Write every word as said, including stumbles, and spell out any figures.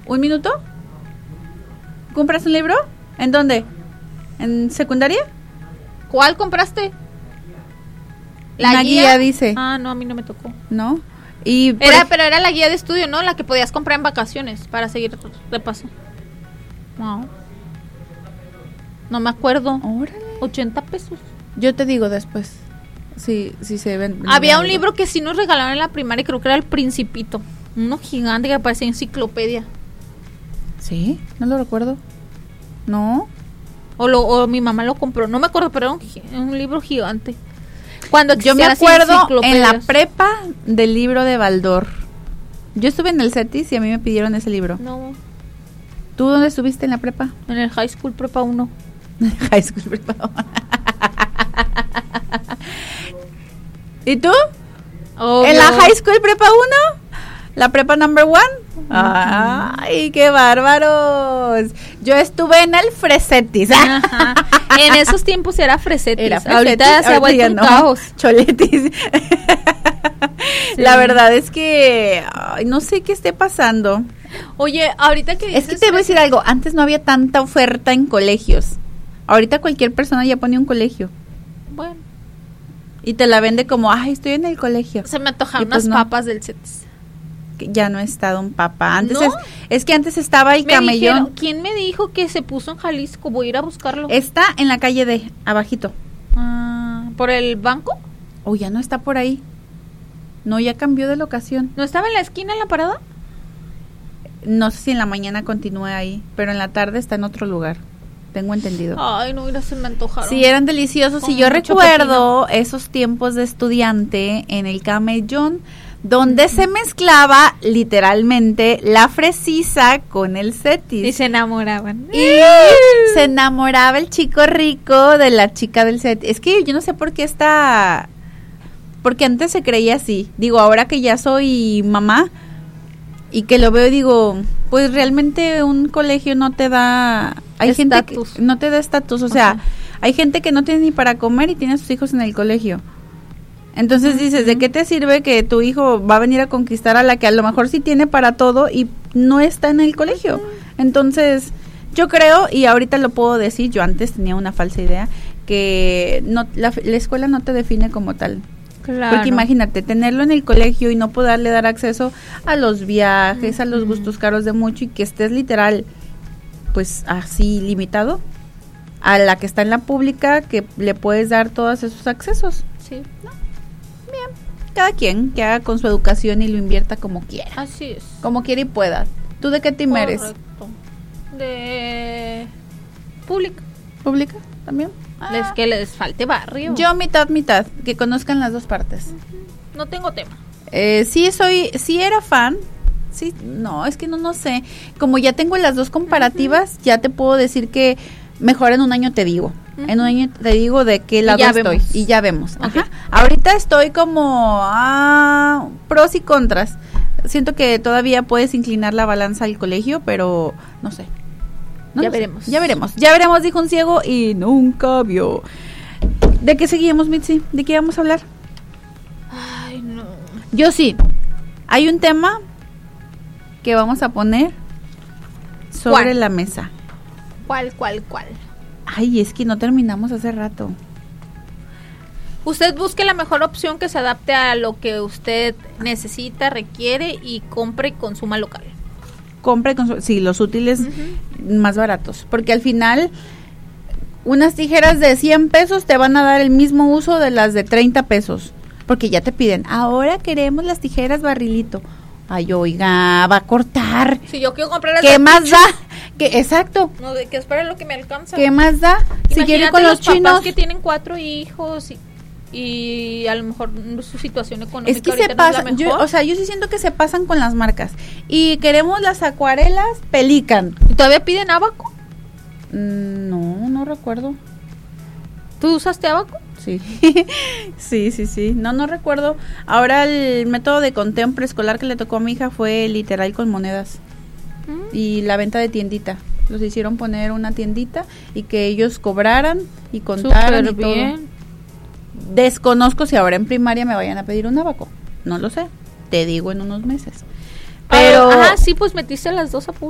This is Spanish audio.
¿Un minuto? ¿Compras un libro? ¿En dónde? ¿En secundaria? ¿Cuál compraste? ¿La Una guía? guía dice. Ah, no, a mí no me tocó. ¿No? Y era, pero era la guía de estudio, ¿no? La que podías comprar en vacaciones para seguir de paso. Wow. No me acuerdo. Órale. ochenta pesos. Yo te digo después. Sí, sí se ven. Había un libro que sí nos regalaron en la primaria, creo que era El Principito. Uno gigante que parecía enciclopedia. ¿Sí? No lo recuerdo. ¿No? O, lo, o mi mamá lo compró. No me acuerdo, pero era un, un libro gigante. Cuando yo me acuerdo en la prepa del libro de Baldor. Yo estuve en el CETIS y a mí me pidieron ese libro. No. ¿Tú dónde estuviste en la prepa? En el High School Prepa uno. High School Prepa uno. ¿Y tú? Obvio. ¿En la High School Prepa uno? ¿La prepa number one? Uh-huh. ¡Ay, qué bárbaros! Yo estuve en el Fresetis. Ajá. En esos tiempos era Fresetis. Era Fresetis. Ahorita se ha vuelto un no. caos. Choletis. Sí. La verdad es que ay, no sé qué esté pasando. Oye, ahorita que es que te voy a decir algo. Antes no había tanta oferta en colegios. Ahorita cualquier persona ya pone un colegio. Bueno. Y te la vende como, ay, estoy en el colegio. Se me antojaron pues unas no. papas del CETIS. Ya no he estado un papá. Antes ¿No? es, es que antes estaba el me camellón. Dijeron, ¿quién me dijo que se puso en Jalisco? Voy a ir a buscarlo. Está en la calle D, abajito. Ah, ¿por el banco? Oh, ya no está por ahí. No, ya cambió de locación. ¿No estaba en la esquina en la parada? No sé si en la mañana continúe ahí, pero en la tarde está en otro lugar. Tengo entendido. Ay, no, mira, se me antojaron. Sí, eran deliciosos. Y yo recuerdo esos tiempos de estudiante en el camellón, donde se mezclaba literalmente la fresiza con el CETIS. Y se enamoraban. Y se enamoraba el chico rico de la chica del CETIS. Es que yo no sé por qué está... Porque antes se creía así. Digo, ahora que ya soy mamá y que lo veo, digo, pues realmente un colegio no te da... Hay estatus. Gente que no te da estatus. O sea, okay. Hay gente que no tiene ni para comer y tiene a sus hijos en el colegio. Entonces uh-huh. dices, ¿de qué te sirve que tu hijo va a venir a conquistar a la que a lo mejor sí tiene para todo y no está en el colegio? Uh-huh. Entonces, yo creo, y ahorita lo puedo decir, yo antes tenía una falsa idea, que no la, la escuela no te define como tal. Claro. Porque imagínate, tenerlo en el colegio y no poderle dar acceso a los viajes, uh-huh. a los gustos caros de mucho y que estés literal, pues así limitado, a la que está en la pública, que le puedes dar todos esos accesos. Sí. ¿No? Bien, cada quien que haga con su educación y lo invierta como quiera. Así es. Como quiera y pueda. ¿Tú de qué team eres? Correcto. De pública. ¿Pública también? Ah. Es que les falte barrio. Yo mitad, mitad, que conozcan las dos partes. Uh-huh. No tengo tema. Eh, sí soy, sí era fan. Sí, no, es que no, no sé. Como ya tengo las dos comparativas, uh-huh. ya te puedo decir que mejor en un año te digo. Uh-huh. En un año te digo de qué lado estoy. Vemos. Y ya vemos. Okay. Ajá. Ahorita estoy como ah, pros y contras. Siento que todavía puedes inclinar la balanza al colegio, pero no sé. No ya no veremos. Sé. Ya veremos. Ya veremos, dijo un ciego y nunca vio. ¿De qué seguimos, Mitzi? ¿De qué vamos a hablar? Ay, no. Yo sí. Hay un tema que vamos a poner sobre ¿Cuál? La mesa. ¿Cuál, cuál, cuál? Ay, es que no terminamos hace rato. Usted busque la mejor opción que se adapte a lo que usted necesita, requiere y compre y consuma local. Compre, consuma, sí, los útiles uh-huh. más baratos. Porque al final, unas tijeras de cien pesos te van a dar el mismo uso de las de treinta pesos. Porque ya te piden, ahora queremos las tijeras barrilito. Ay, oiga, va a cortar. Si yo quiero comprar las ¿Qué más da? ¿Qué, exacto. No, de que espera lo que me alcanza. ¿Qué más da? Imagínate si quiere con los, los chinos papás que tienen cuatro hijos y, y a lo mejor su situación económica es que se pasan, no es yo, o sea, yo sí siento que se pasan con las marcas. Y queremos las acuarelas Pelican. ¿Y todavía piden Abaco? Mm, no, no recuerdo. ¿Tú usaste Abaco? Sí, sí, sí, sí. No, no recuerdo. Ahora el método de conteo en preescolar que le tocó a mi hija fue literal con monedas. ¿Mm? Y la venta de tiendita. Los hicieron poner una tiendita y que ellos cobraran y contaran y todo. Bien. Desconozco si ahora en primaria me vayan a pedir un Abaco. No lo sé. Te digo en unos meses. Pero, ah, sí, pues metiste las dos a